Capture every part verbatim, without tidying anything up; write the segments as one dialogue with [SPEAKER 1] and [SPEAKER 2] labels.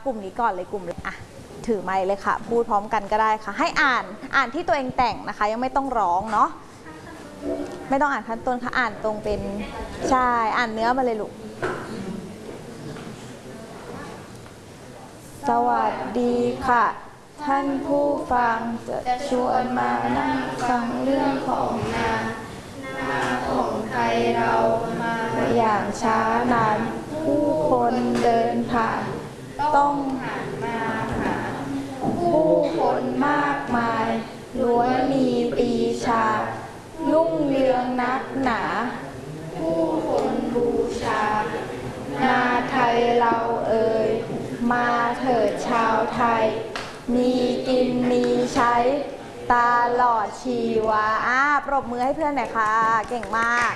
[SPEAKER 1] กลุ่มนี้ก่อนเลยกลุ่มอ่ะถือไมค์เลยค่ะพูดพร้อมกันก็ได้ค่ะให้อ่านอ่านที่ตัวเองแต่งนะคะยังไม่ต้องร้องเนาะไม่ต้องอ่านขั้นต้นค่ะอ่านตรงเป็นใช่อ่านเนื้อมาเลยลูกสวัสดีค่ะท่านผู้ฟังจะชวนมานั่งฟังเรื่องของนานาของไทยเรามาอย่างช้านานผู้คนเดินผ่านต้องหันมาหาผู้คนมากมายล้วนมีปีชารุ่งเรืองนักหนาผู้คนบูชานาไทยเราเอ่ยมาเถิดชาวไทยมีกินมีใช้ตลอดชีวาอ่าปรบมือให้เพื่อนหน่อยค่ะเก่งมาก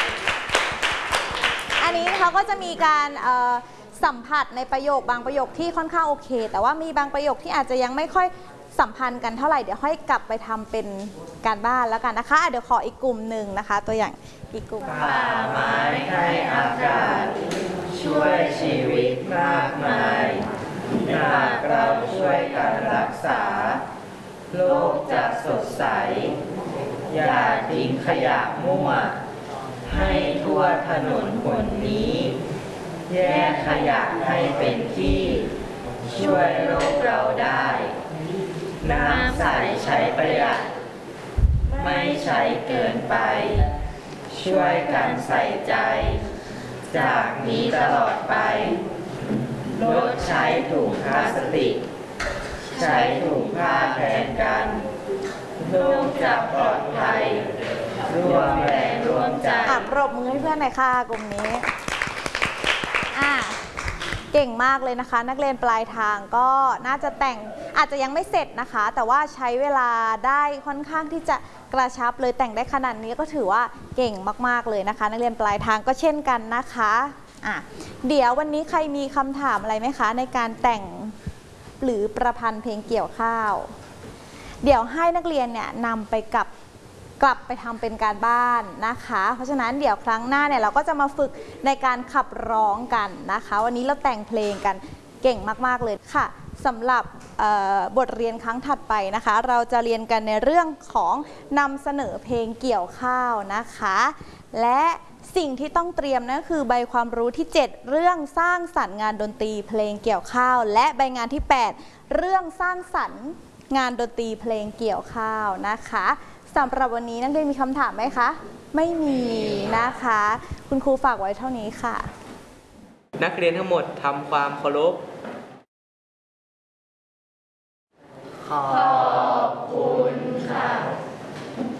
[SPEAKER 1] อันนี้เขาก็จะมีการสัมผัสในประโยคบางประโยคที่ค่อนข้างโอเคแต่ว่ามีบางประโยคที่อาจจะยังไม่ค่อยสัมพันธ์กันเท่าไหร่เดี๋ยวค่อยกลับไปทำเป็นการบ้านแล้วกันนะคะเดี๋ยวขออีกกลุ่มหนึ่งนะคะตัวอย่างอีกกลุ่ม
[SPEAKER 2] ป่าไม้ให้อากาศช่วยชีวิตมากมายหากเราช่วยกันรักษาโลกจะสดใสอย่าทิ้งขยะมั่วให้ทั่วถนนหนนี้แยกขยะให้เป็นที่ช่วยโลกเราได้น้ำใสใช้ประหยัดไม่ใช้เกินไปช่วยกันใส่ใจจากนี้ตลอดไปลดใช้ถุงพลาสติกใช้ถุงผ้าแทนกันโลกจะปลอดภัยร่วมแรงร่วมใจ
[SPEAKER 1] อ่ะปรบมือให้เพื่อนหน่อยค่ะกลุ่มนี้อ่ะเก่งมากเลยนะคะนักเรียนปลายทางก็น่าจะแต่งอาจจะยังไม่เสร็จนะคะแต่ว่าใช้เวลาได้ค่อนข้างที่จะกระชับเลยแต่งได้ขนาดนี้ก็ถือว่าเก่งมากๆเลยนะคะนักเรียนปลายทางก็เช่นกันนะคะอ่ะเดี๋ยววันนี้ใครมีคำถามอะไรไหมคะในการแต่งหรือประพันธ์เพลงเกี่ยวข้าวเดี๋ยวให้นักเรียนเนี่ยนำไปกับกลับไปทำเป็นการบ้านนะคะเพราะฉะนั้นเดี๋ยวครั้งหน้าเนี่ยเราก็จะมาฝึกในการขับร้องกันนะคะวันนี้เราแต่งเพลงกันเก่งมากๆเลยค่ะสำหรับบทเรียนครั้งถัดไปนะคะเราจะเรียนกันในเรื่องของนำเสนอเพลงเกี่ยวข้าวนะคะและสิ่งที่ต้องเตรียมนั่นคือใบความรู้ที่เจ็ดเรื่องสร้างสรรค์งานดนตรีเพลงเกี่ยวข้าวและใบงานที่แปดเรื่องสร้างสรรค์งานดนตรีเพลงเกี่ยวข้าวนะคะสำหรับวันนี้นักเรียนมีคำถามไหมคะไม่มีนะคะคุณครูฝากไว้เท่านี้ค่ะ
[SPEAKER 2] นักเรียนทั้งหมดทำความเคารพขอ